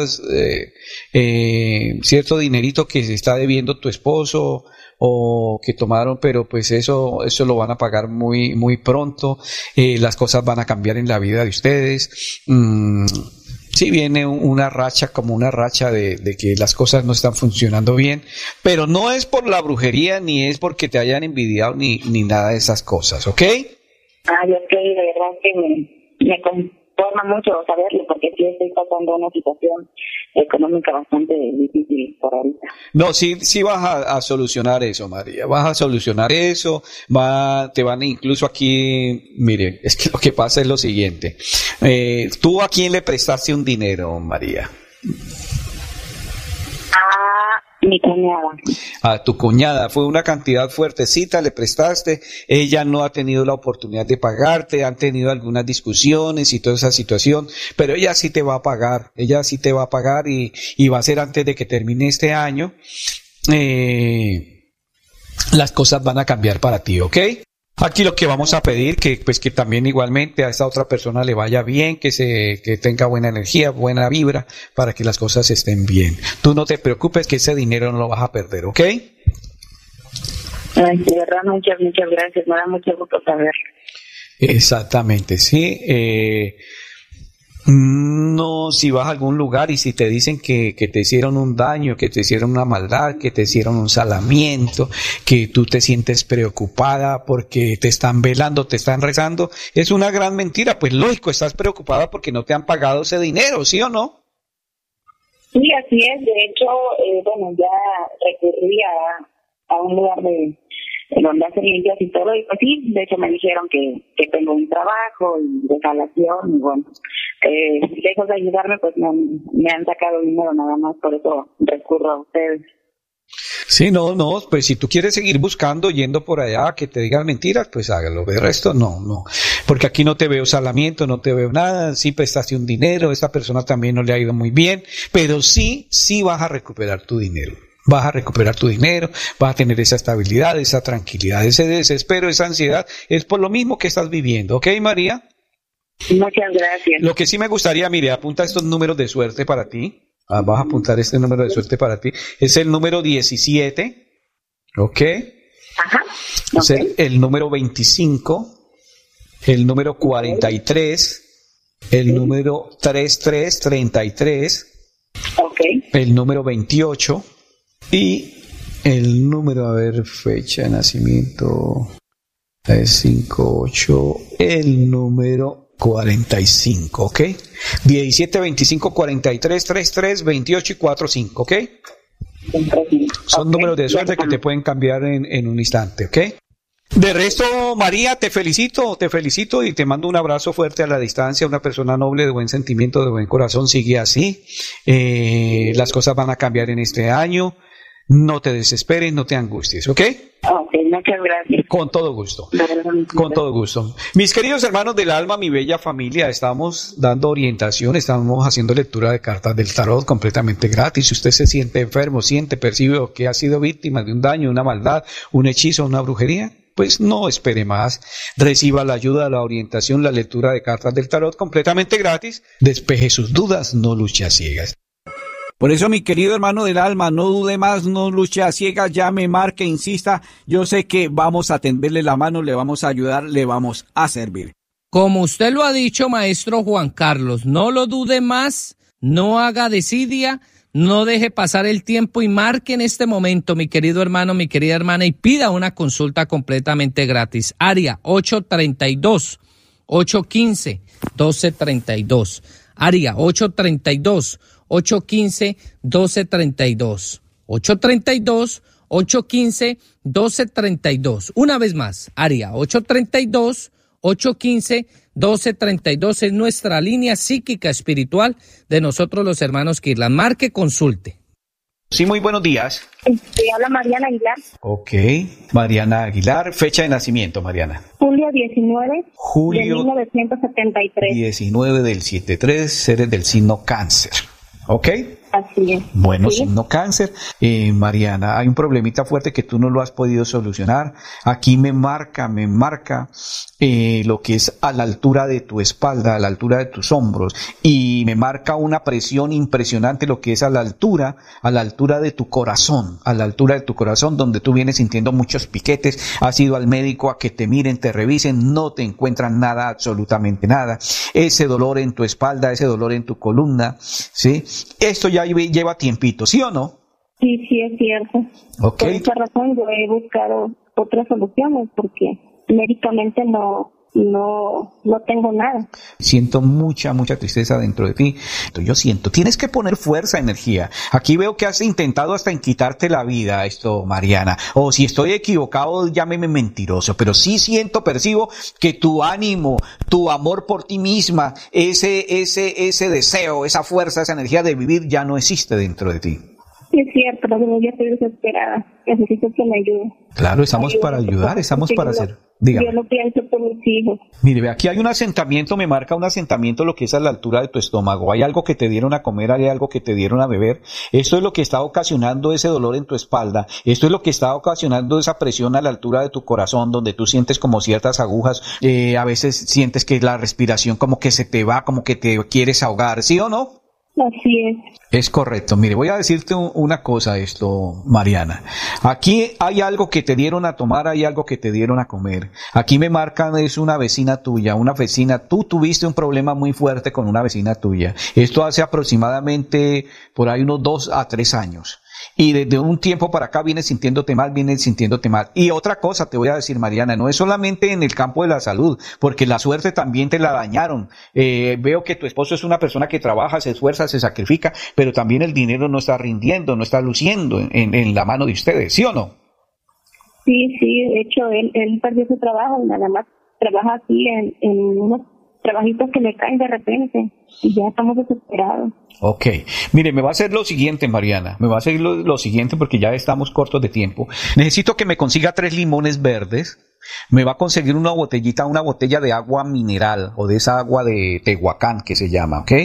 dinerito que se está debiendo tu esposo o que tomaron, pero pues eso lo van a pagar muy pronto. Las cosas van a cambiar en la vida de ustedes. Sí viene una racha de que las cosas no están funcionando bien, pero no es por la brujería, ni es porque te hayan envidiado, ni nada de esas cosas, ¿ok? Ay, ok, de verdad que me conforma mucho saberlo, porque sí estoy pasando una situación económica bastante difícil por ahorita. No, sí vas a solucionar eso, María, vas a solucionar eso, te van incluso aquí, mire, es que lo que pasa es lo siguiente, ¿tú a quién le prestaste un dinero, María? Mi cuñada. A tu cuñada, fue una cantidad fuertecita, le prestaste, ella no ha tenido la oportunidad de pagarte, han tenido algunas discusiones y toda esa situación, pero ella sí te va a pagar y va a ser antes de que termine este año. Las cosas van a cambiar para ti, ¿ok? Aquí lo que vamos a pedir que también igualmente a esta otra persona le vaya bien, que tenga buena energía, buena vibra, para que las cosas estén bien. Tú no te preocupes que ese dinero no lo vas a perder, ¿ok? Ay, de verdad, muchas gracias, me da mucho gusto saberlo. Exactamente, sí. No, si vas a algún lugar y si te dicen que te hicieron un daño, que te hicieron una maldad, que te hicieron un salamiento, que tú te sientes preocupada porque te están velando, te están rezando, es una gran mentira. Pues lógico, estás preocupada porque no te han pagado ese dinero, ¿sí o no? Sí, así es. De hecho, ya recurrí a un lugar donde hacen limpias y todo, y pues sí, de hecho me dijeron que tengo un trabajo y de salación, y bueno, lejos de ayudarme, pues me han sacado dinero nada más, por eso recurro a ustedes. Sí, no, pues si tú quieres seguir buscando, yendo por allá, que te digan mentiras, pues hágalo, de resto no, porque aquí no te veo salamiento, no te veo nada, sí prestaste un dinero, esta persona también no le ha ido muy bien, pero sí vas a recuperar tu dinero. Vas a recuperar tu dinero, vas a tener esa estabilidad, esa tranquilidad, ese desespero, esa ansiedad, es por lo mismo que estás viviendo, ¿ok, María? Muchas gracias. Lo que sí me gustaría, mire, apunta estos números de suerte para ti, vas a apuntar este número de suerte para ti, es el número 17, ¿ok? Ajá. Es el número 25, el número 43, el número 3333, ok, el número 28, y el número, a ver, fecha de nacimiento, es 58, el número 45, ¿ok? 17, 25, 43, 33, 28 y 45, ¿ok? Son números de suerte que te pueden cambiar en un instante, ¿ok? De resto, María, te felicito y te mando un abrazo fuerte a la distancia, una persona noble, de buen sentimiento, de buen corazón, sigue así. Las cosas van a cambiar en este año. No te desesperes, no te angusties, ¿ok? Ok, muchas gracias. Con todo gusto. Con todo gusto. Mis queridos hermanos del alma, mi bella familia, estamos dando orientación, estamos haciendo lectura de cartas del tarot completamente gratis. Si usted se siente enfermo, percibe que ha sido víctima de un daño, una maldad, un hechizo, una brujería, pues no espere más. Reciba la ayuda, la orientación, la lectura de cartas del tarot completamente gratis. Despeje sus dudas, no luche a ciegas. Por eso, mi querido hermano del alma, no dude más, no luche a ciegas, llame, marque, insista. Yo sé que vamos a tenderle la mano, le vamos a ayudar, le vamos a servir. Como usted lo ha dicho, maestro Juan Carlos, no lo dude más, no haga desidia, no deje pasar el tiempo y marque en este momento, mi querido hermano, mi querida hermana, y pida una consulta completamente gratis. Área 832-815-1232. Área 832-815-1232. 832-815-1232. Una vez más, área 832-815-1232 es nuestra línea psíquica espiritual de nosotros los hermanos Kirlan. Marque, consulte. Sí, muy buenos días. Habla Mariana Aguilar. Ok, Mariana Aguilar, fecha de nacimiento, Mariana. Julio 19 de 1973. 19 del 73, seres del signo Cáncer. ¿Ok? Así es. Bueno, ¿sí? Signo Cáncer. Mariana, hay un problemita fuerte que tú no lo has podido solucionar. Aquí me marca lo que es a la altura de tu espalda, a la altura de tus hombros, y me marca una presión impresionante lo que es a la altura de tu corazón, donde tú vienes sintiendo muchos piquetes. Has ido al médico a que te miren, te revisen, no te encuentran nada, absolutamente nada. Ese dolor en tu espalda, ese dolor en tu columna, ¿sí? Esto ya lleva tiempito, ¿sí o no? Sí, es cierto. Okay. Por esa razón yo he buscado otras soluciones porque médicamente no tengo nada. Siento mucha tristeza dentro de ti. Tienes que poner fuerza, energía. Aquí veo que has intentado hasta en quitarte la vida, Mariana. O si estoy equivocado, llámeme mentiroso, pero sí percibo que tu ánimo, tu amor por ti misma, ese deseo, esa fuerza, esa energía de vivir ya no existe dentro de ti. Es cierto, pero yo estoy desesperada. Necesito que me ayude. Claro, estamos para ayudar, estamos para hacer. Dígame. Yo lo pienso por mis hijos. Mire, aquí hay un asentamiento, me marca un asentamiento lo que es a la altura de tu estómago. Hay algo que te dieron a comer, hay algo que te dieron a beber. Esto es lo que está ocasionando ese dolor en tu espalda. Esto es lo que está ocasionando esa presión a la altura de tu corazón, donde tú sientes como ciertas agujas. A veces sientes que la respiración como que se te va, como que te quieres ahogar, ¿sí o no? Así es. Es correcto. Mire, voy a decirte una cosa, Mariana. Aquí hay algo que te dieron a tomar, hay algo que te dieron a comer. Aquí me marcan, es una vecina tuya, tú tuviste un problema muy fuerte con una vecina tuya. Esto hace aproximadamente por ahí unos 2 a 3 años. Y desde un tiempo para acá vienes sintiéndote mal. Y otra cosa te voy a decir, Mariana, no es solamente en el campo de la salud, porque la suerte también te la dañaron. Veo que tu esposo es una persona que trabaja, se esfuerza, se sacrifica, pero también el dinero no está rindiendo, no está luciendo en la mano de ustedes, ¿sí o no? Sí, de hecho, él perdió su trabajo y nada más trabaja aquí en unos trabajitos que le caen de repente y ya estamos desesperados. Ok, mire, me va a hacer lo siguiente, Mariana, lo siguiente porque ya estamos cortos de tiempo. Necesito que me consiga 3 limones verdes, me va a conseguir una botella de agua mineral o de esa agua de Tehuacán que se llama, ¿ok?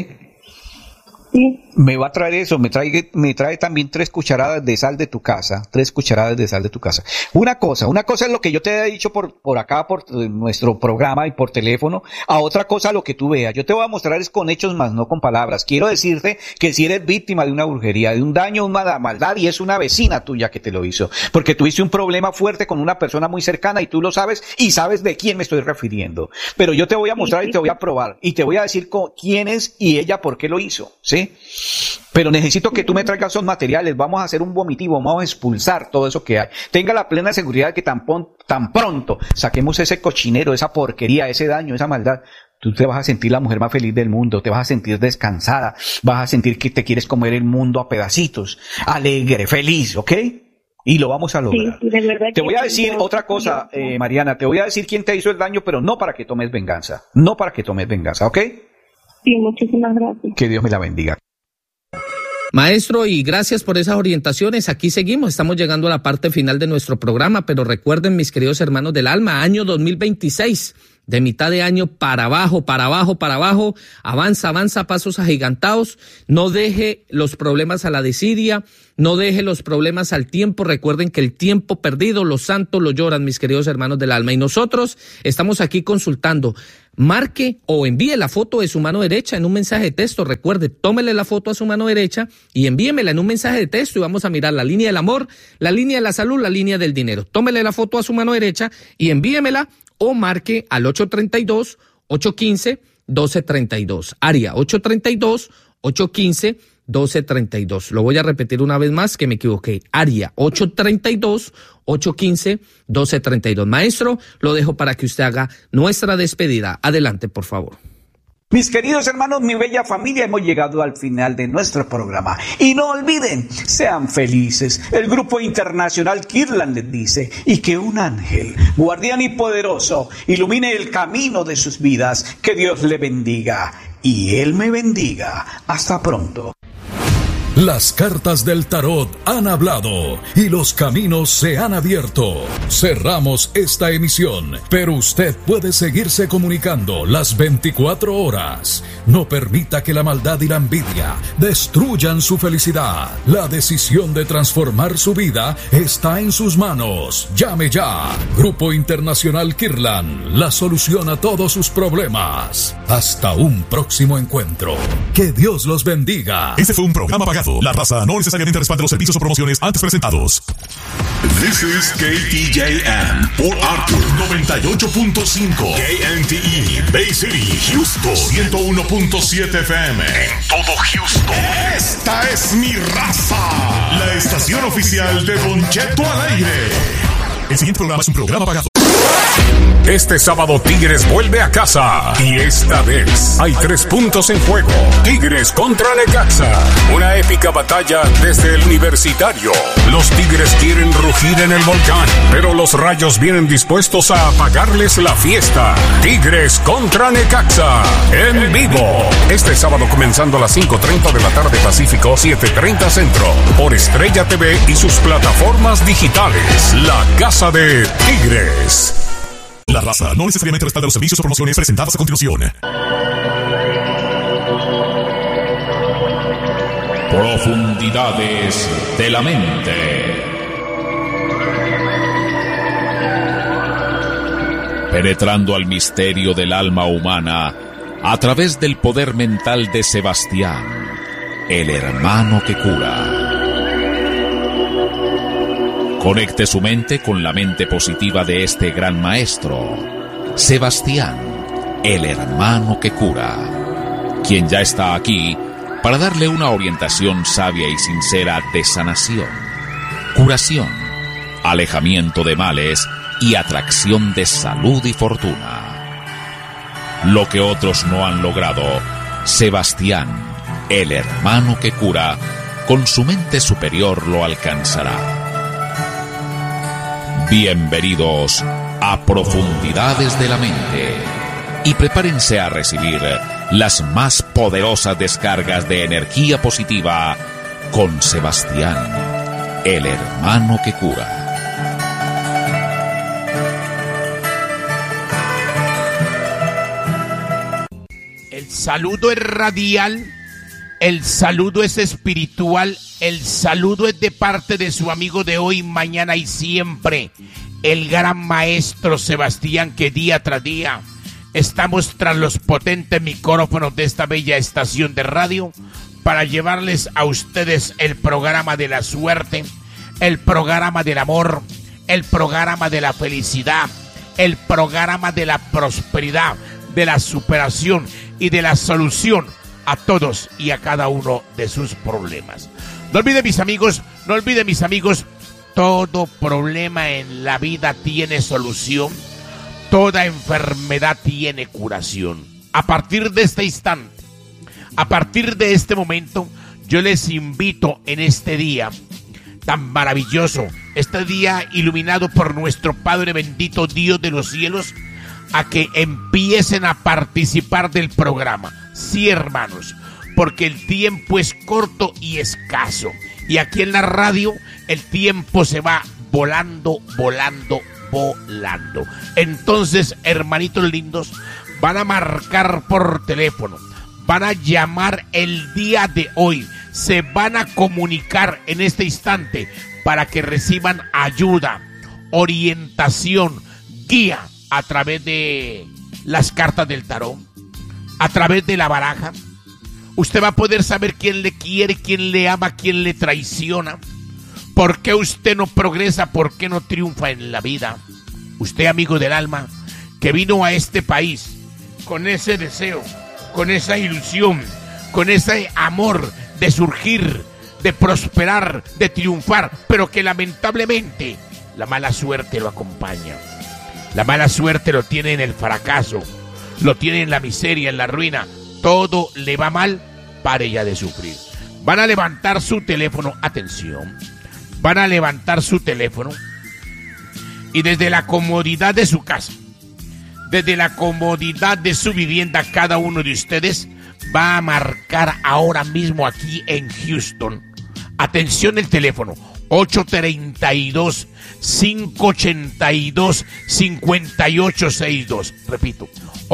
Sí. Me va a traer eso, me trae también 3 cucharadas de sal de tu casa, 3 cucharadas de sal de tu casa. Una cosa es lo que yo te he dicho por acá, por nuestro programa y por teléfono, a otra cosa lo que tú veas. Yo te voy a mostrar es con hechos más no con palabras. Quiero decirte que si eres víctima de una brujería, de un daño, una maldad, y es una vecina tuya que te lo hizo, porque tuviste un problema fuerte con una persona muy cercana y tú lo sabes y sabes de quién me estoy refiriendo. Pero yo te voy a mostrar y te voy a probar y te voy a decir quién es y ella por qué lo hizo, ¿sí? Pero necesito que tú me traigas esos materiales, vamos a hacer un vomitivo, vamos a expulsar todo eso que hay. Tenga la plena seguridad de que tan pronto saquemos ese cochinero, esa porquería, ese daño, esa maldad, Tú te vas a sentir la mujer más feliz del mundo, te vas a sentir descansada, vas a sentir que te quieres comer el mundo a pedacitos, alegre, feliz, ¿ok? Y lo vamos a lograr. Sí, de verdad. Te voy a decir otra cosa, Mariana, te voy a decir quién te hizo el daño, pero no para que tomes venganza, no para que tomes venganza, ¿ok? Sí, muchísimas gracias. Que Dios me la bendiga. Maestro, y gracias por esas orientaciones. Aquí seguimos, estamos llegando a la parte final de nuestro programa, pero recuerden, mis queridos hermanos del alma, año 2026, de mitad de año para abajo, avanza, pasos agigantados, no deje los problemas a la desidia, no deje los problemas al tiempo. Recuerden que el tiempo perdido, los santos lo lloran, mis queridos hermanos del alma, y nosotros estamos aquí consultando. Marque o envíe la foto de su mano derecha en un mensaje de texto. Recuerde, tómele la foto a su mano derecha y envíemela en un mensaje de texto y vamos a mirar la línea del amor, la línea de la salud, la línea del dinero. Tómele la foto a su mano derecha y envíemela o marque al 832-815-1232. Área 832-815-1232. Lo voy a repetir una vez más que me equivoqué. Área 832-815-1232. Maestro, lo dejo para que usted haga nuestra despedida. Adelante, por favor. Mis queridos hermanos, mi bella familia, hemos llegado al final de nuestro programa. Y no olviden, sean felices. El Grupo Internacional Kirtland les dice, y que un ángel, guardián y poderoso, ilumine el camino de sus vidas. Que Dios le bendiga. Y Él me bendiga. Hasta pronto. Las cartas del tarot han hablado y los caminos se han abierto. Cerramos esta emisión, pero usted puede seguirse comunicando las 24 horas. No permita que la maldad y la envidia destruyan su felicidad. La decisión de transformar su vida está en sus manos. Llame ya. Grupo Internacional Kirtland, la solución a todos sus problemas. Hasta un próximo encuentro. Que Dios los bendiga. Este fue un programa pagado. La raza no necesariamente respalda los servicios o promociones antes presentados. This is KTJM, Port Arthur 98.5, KNTE, Bay City, Houston 101.7 FM. En todo Houston. Esta es mi raza. La estación oficial de Don Cheto al aire. El siguiente programa es un programa pagado. Este sábado Tigres vuelve a casa y esta vez hay 3 puntos en juego. Tigres contra Necaxa, una épica batalla desde el Universitario. Los Tigres quieren rugir en el volcán, pero los Rayos vienen dispuestos a apagarles la fiesta. Tigres contra Necaxa, en vivo. Este sábado comenzando a las 5:30 de la tarde Pacífico, 7:30 Centro, por Estrella TV y sus plataformas digitales. La casa de Tigres. La raza no necesariamente respalda los servicios o promociones presentadas a continuación. Profundidades de la mente. Penetrando al misterio del alma humana a través del poder mental de Sebastián, el hermano que cura. Conecte su mente con la mente positiva de este gran maestro, Sebastián, el hermano que cura, quien ya está aquí para darle una orientación sabia y sincera de sanación, curación, alejamiento de males y atracción de salud y fortuna. Lo que otros no han logrado, Sebastián, el hermano que cura, con su mente superior lo alcanzará. Bienvenidos a Profundidades de la Mente y prepárense a recibir las más poderosas descargas de energía positiva con Sebastián, el hermano que cura. El saludo es radial, el saludo es espiritual, el saludo es de parte de su amigo de hoy, mañana y siempre, el gran maestro Sebastián, que día tras día estamos tras los potentes micrófonos de esta bella estación de radio para llevarles a ustedes el programa de la suerte, el programa del amor, el programa de la felicidad, el programa de la prosperidad, de la superación y de la solución a todos y a cada uno de sus problemas. No olviden, mis amigos, todo problema en la vida tiene solución, toda enfermedad tiene curación. a partir de este instante, a partir de este momento, yo les invito en este día tan maravilloso, este día iluminado por nuestro Padre bendito, Dios de los cielos, a que empiecen a participar del programa. Sí, hermanos, porque el tiempo es corto y escaso. Y aquí en la radio el tiempo se va volando, volando, volando. Entonces, hermanitos lindos, van a marcar por teléfono, van a llamar el día de hoy, se van a comunicar en este instante para que reciban ayuda, orientación, guía a través de las cartas del tarot, a través de la baraja. Usted va a poder saber quién le quiere, quién le ama, quién le traiciona, por qué usted no progresa, por qué no triunfa en la vida. Usted, amigo del alma, que vino a este país con ese deseo, con esa ilusión, con ese amor de surgir, de prosperar, de triunfar, pero que lamentablemente la mala suerte lo acompaña. La mala suerte lo tiene en el fracaso, lo tiene en la miseria, en la ruina. Todo le va mal, pare ya de sufrir. Van a levantar su teléfono, atención, van a levantar su teléfono y desde la comodidad de su casa, desde la comodidad de su vivienda, cada uno de ustedes va a marcar ahora mismo aquí en Houston. Atención, el teléfono 832-582-5862. Repito,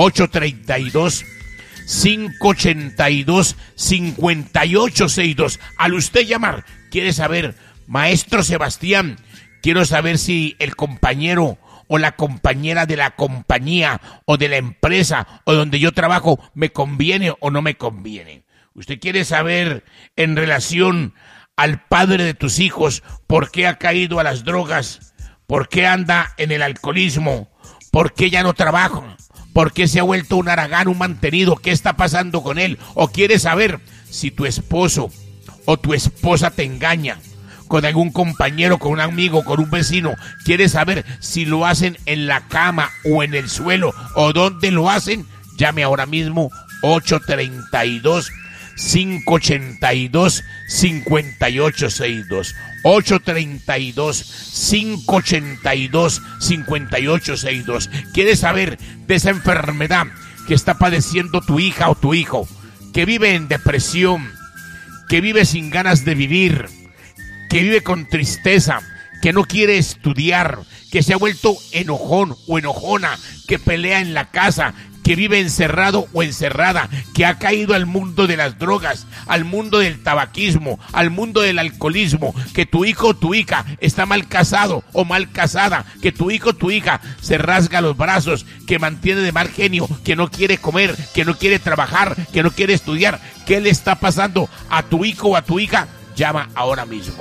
832-582-5862. Al usted llamar, quiere saber, maestro Sebastián, quiero saber si el compañero o la compañera de la compañía o de la empresa o donde yo trabajo me conviene o no me conviene. Usted quiere saber en relación al padre de tus hijos, por qué ha caído a las drogas, por qué anda en el alcoholismo, por qué ya no trabaja, por qué se ha vuelto un haragán, un mantenido, qué está pasando con él. O quiere saber si tu esposo o tu esposa te engaña con algún compañero, con un amigo, con un vecino. Quiere saber si lo hacen en la cama o en el suelo o dónde lo hacen. Llame ahora mismo 832-582-5862. 832-582-5862. ¿Quieres saber de esa enfermedad que está padeciendo tu hija o tu hijo, que vive en depresión, que vive sin ganas de vivir, que vive con tristeza, que no quiere estudiar, que se ha vuelto enojón o enojona, que pelea en la casa, que vive encerrado o encerrada, que ha caído al mundo de las drogas, al mundo del tabaquismo, al mundo del alcoholismo, que tu hijo o tu hija está mal casado o mal casada, que tu hijo o tu hija se rasga los brazos, que mantiene de mal genio, que no quiere comer, que no quiere trabajar, que no quiere estudiar. ¿Qué le está pasando a tu hijo o a tu hija? Llama ahora mismo.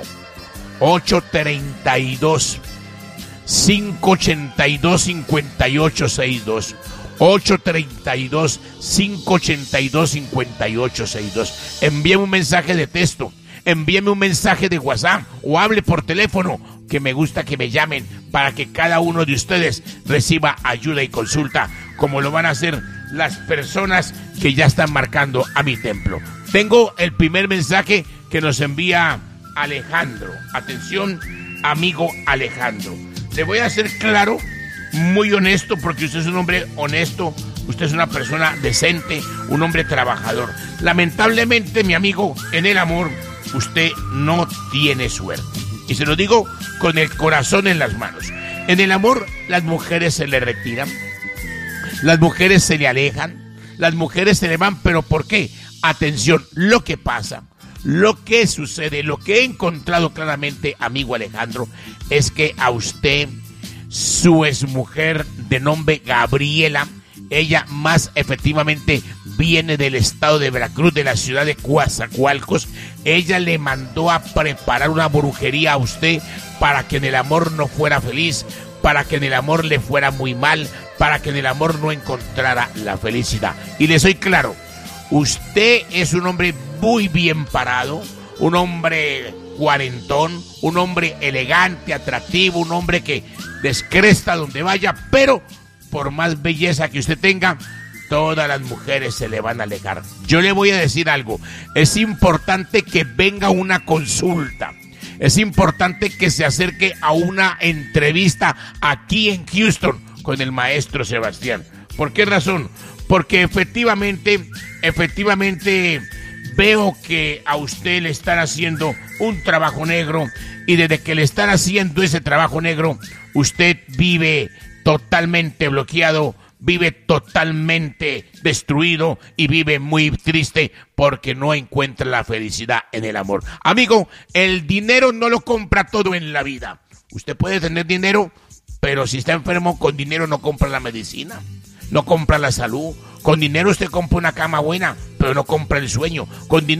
832-582-5862. 832-582-5862. Envíame un mensaje de texto, envíame un mensaje de WhatsApp o hable por teléfono, que me gusta que me llamen para que cada uno de ustedes reciba ayuda y consulta, como lo van a hacer las personas que ya están marcando a mi templo. Tengo el primer mensaje que nos envía Alejandro. Atención, amigo Alejandro. Le voy a hacer claro, muy honesto, porque usted es un hombre honesto, usted es una persona decente, un hombre trabajador. Lamentablemente, mi amigo, en el amor, usted no tiene suerte. Y se lo digo con el corazón en las manos. En el amor, las mujeres se le retiran, las mujeres se le alejan, las mujeres se le van. ¿Pero por qué? Atención, lo que pasa, lo que sucede, lo que he encontrado claramente, amigo Alejandro, es que a usted, su exmujer de nombre Gabriela, ella más efectivamente viene del estado de Veracruz, de la ciudad de Coatzacoalcos. Ella le mandó a preparar una brujería a usted para que en el amor no fuera feliz, para que en el amor le fuera muy mal, para que en el amor no encontrara la felicidad. Y le soy claro, usted es un hombre muy bien parado, un hombre cuarentón, un hombre elegante, atractivo, un hombre que descresta donde vaya, pero por más belleza que usted tenga, todas las mujeres se le van a alejar. Yo le voy a decir algo, es importante que venga una consulta, es importante que se acerque a una entrevista aquí en Houston con el maestro Sebastián. ¿Por qué razón? Porque efectivamente veo que a usted le están haciendo un trabajo negro, y desde que le están haciendo ese trabajo negro, usted vive totalmente bloqueado, vive totalmente destruido y vive muy triste porque no encuentra la felicidad en el amor. Amigo, el dinero no lo compra todo en la vida. Usted puede tener dinero, pero si está enfermo, con dinero no compra la medicina, no compra la salud. Con dinero usted compra una cama buena, pero no compra el sueño. Con dinero